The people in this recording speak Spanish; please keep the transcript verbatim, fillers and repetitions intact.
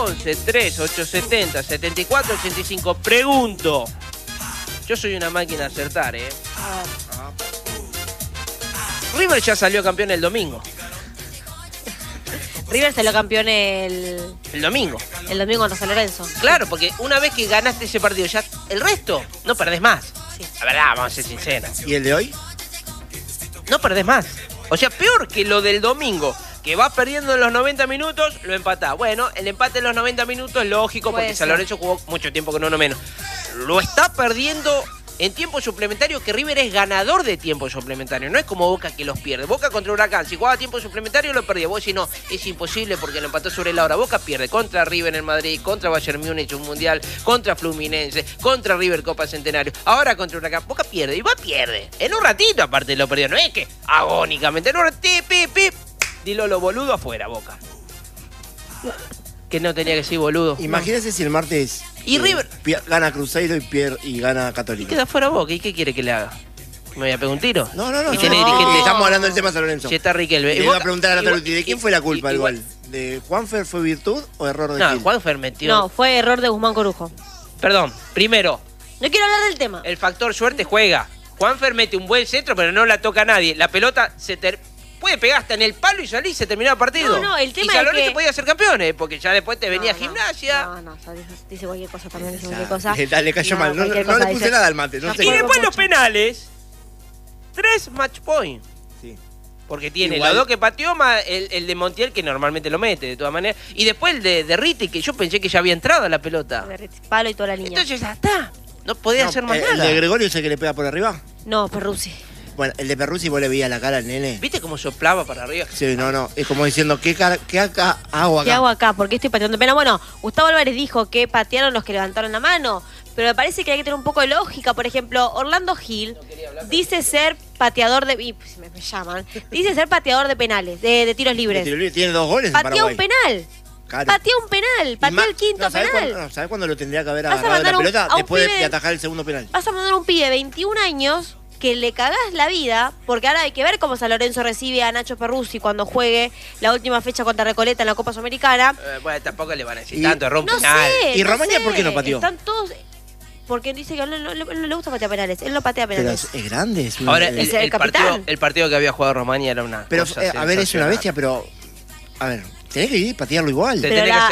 once, tres, ocho setenta, setenta y cuatro ochenta y cinco. Pregunto. Yo soy una máquina de acertar, ¿eh? Ah. River ya salió campeón el domingo. River salió campeón el... El domingo. El domingo contra San Lorenzo. Claro, porque una vez que ganaste ese partido, ya el resto no perdés más. Sí. La verdad, vamos a ser sinceros. ¿Y el de hoy? No perdés más. O sea, peor que lo del domingo, que vas perdiendo en los noventa minutos, lo empatás. Bueno, el empate en los noventa minutos es lógico Puede porque ser. San Lorenzo jugó mucho tiempo con uno menos. Lo está perdiendo en tiempo suplementario, que River es ganador de tiempo suplementario. No es como Boca que los pierde. Boca contra Huracán, si jugaba tiempo suplementario lo perdía. Vos decís, no, es imposible porque lo empató sobre la hora. Boca pierde contra River en Madrid, contra Bayern Múnich un mundial, contra Fluminense, contra River Copa Centenario. Ahora contra Huracán. Boca pierde y va pierde. En un ratito aparte lo perdió. No es que agónicamente. En un ratito, pip, pip, dilo lo boludo afuera, Boca. Que no tenía que ser boludo. Imagínese si el martes Y eh, River gana Cruzeiro y, pier, y gana Católica. queda fuera Boca. ¿Y qué quiere que le haga? ¿Me voy a pegar un tiro? No, no, no. Y no, tiene no, dirigente. Estamos hablando del tema San Lorenzo. Si está Riquelme. Le iba a preguntar a la Igual- Taluti, ¿de quién fue la culpa del igual- gol? ¿De Juanfer fue virtud o error de No, Gil? Juanfer metió. No, fue error de Guzmán Corujo. Perdón, primero, No quiero hablar del tema. el factor suerte juega. Juanfer mete un buen centro, pero no la toca a nadie. La pelota se ter... puede pegar hasta en el palo y salir y se terminó el partido. No, no, el tema y San es Lorenzo que- podía ser campeones, porque ya después te venía No, no, Gimnasia. No, no, o sea, dice, dice cualquier cosa también, dice Ya, cualquier cosa. le- le cayó mal. No, no, cualquier no cosa le puse dice. nada al mate. No No sé. Y puedo después los mucho. penales, tres match point. Sí. Porque tiene Igual- los dos que pateó más el, el de Montiel, que normalmente lo mete, de todas maneras. Y después el de, de Ritti, que yo pensé que ya había entrado a la pelota. Palo y toda la línea. Entonces ya está. No podía No, hacer más eh, nada. ¿El de Gregorio es el que le pega por arriba? No, Perruzzi. Bueno, el de Perruzzi vos le veías la cara al nene. ¿Viste cómo soplaba para arriba? Sí, no, no. Es como diciendo, ¿qué, cara, qué acá hago acá? ¿Qué hago acá? ¿Por qué estoy pateando pena? Bueno, Gustavo Álvarez dijo que patearon los que levantaron la mano, pero me parece que hay que tener un poco de lógica. Por ejemplo, Orlando Gil dice ser pateador de... Y, pues, me, me llaman. Dice ser pateador de penales, de, de tiros libres. De tiro libre, Tiene dos goles en Patea Paraguay. un penal. Claro. Patea un penal. Y Patea más- el quinto no, ¿sabés penal. cuándo, no, ¿sabés cuándo lo tendría que haber Vas a agarrado de la mandar un- pelota? a un Después de, pibe- de atajar el segundo penal. Vas a mandar a un pibe de veintiún años que le cagás la vida, porque ahora hay que ver cómo San Lorenzo recibe a Nacho Perruzzi cuando juegue la última fecha contra Recoleta en la Copa Sudamericana. Eh, bueno, tampoco le van a decir Y- tanto, rompe No penal. sé. ¿Y no Romaña sé. por qué no pateó? Están todos... Porque dice que a él no, no- no le gusta patear penales. Él no patea Pero penales. es, es grande. Es un- Ahora, es- el, Es el el partido, capitán. el partido que había jugado Romaña era una pero, cosa eh, a ver, es una sensacional. bestia, pero... A ver, tenés que ir y patearlo igual. Te Pero tenés que la-